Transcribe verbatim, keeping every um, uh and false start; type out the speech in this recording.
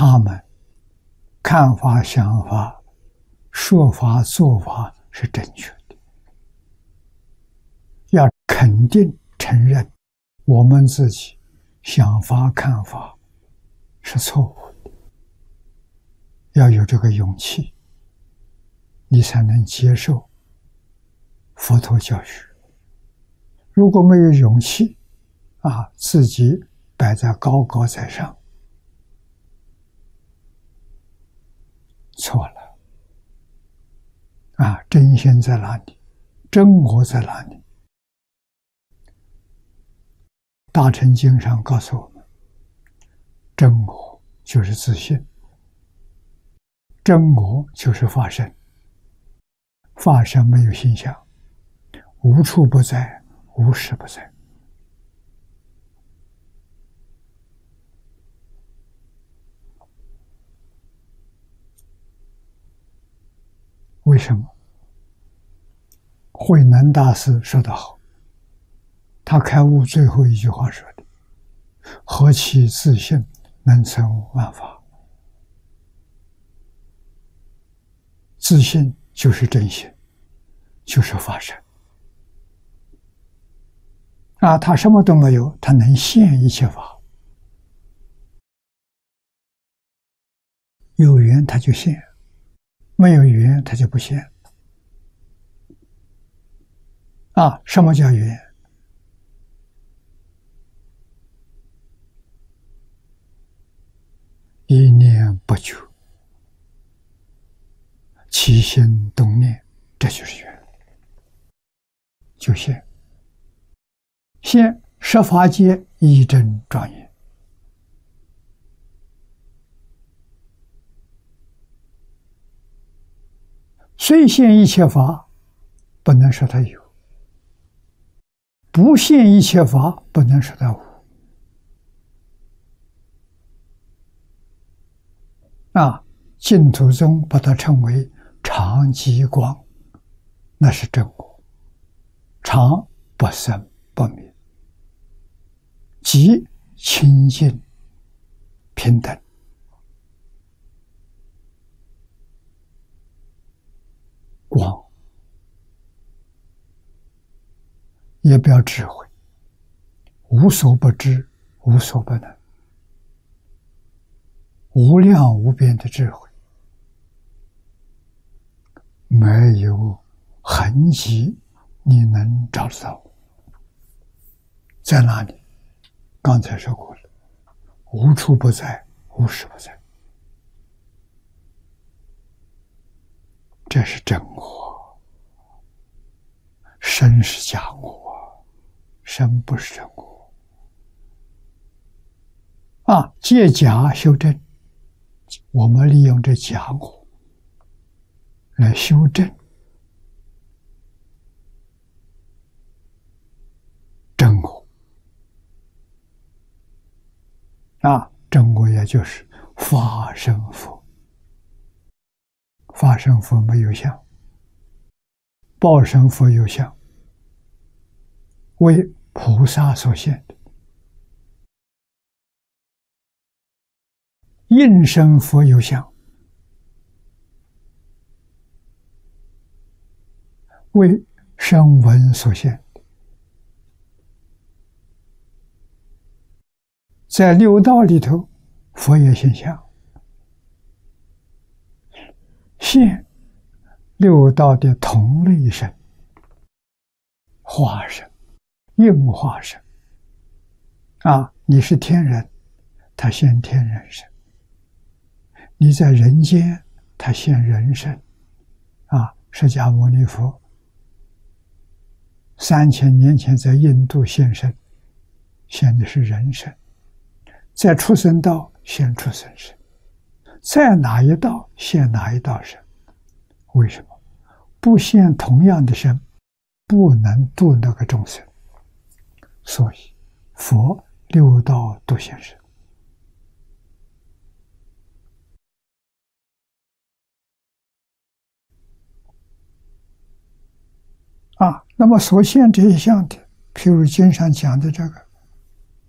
他们看法、想法、说法、做法是正确的，要肯定承认我们自己想法、看法是错误的，要有这个勇气，你才能接受佛陀教学。如果没有勇气啊，自己摆在高高在上，错了啊！真心在哪里？真我在哪里？大乘经上告诉我们，真我就是自信，真我就是法身，法身没有形象，无处不在，无时不在。为什么？慧能大师说得好，他开悟最后一句话说的：何其自信，能成万法。自信就是真心，就是法身啊！他什么都没有，他能现一切法，有缘他就现，没有缘他就不现啊！什么叫缘？一念不久，起心动念，这就是缘，就现。现十法界一真庄严，虽现一切法，不能说它有；不现一切法，不能说它无。啊，净土宗把它称为常寂光，那是真我，常不生不灭，寂清净平等，光也表智慧，无所不知，无所不能，无量无边的智慧，没有痕迹你能找得到。在哪里？刚才说过了，无处不在，无时不在，这是真我。身是假我，身不是真我啊！借假修真，我们利用这假我来修正真我啊！真我也就是法身佛。法身佛没有相，报身佛有相，为菩萨所现的。应身佛有相，为声闻所现。在六道里头，佛也现相，现六道的同类身、化身、应化身啊！你是天人，他现天人身；你在人间，他现人身啊！释迦牟尼佛三千年前在印度现身，现的是人身；在畜生道现畜生身，在哪一道现哪一道身。为什么？不现同样的身，不能度那个众生。所以佛六道都现身啊。那么所现这一项的，譬如经上讲的这个